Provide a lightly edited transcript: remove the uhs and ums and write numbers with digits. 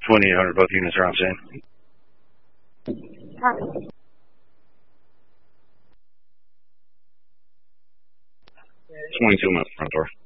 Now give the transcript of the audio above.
2800, both units are on scene. 22 minutes front door.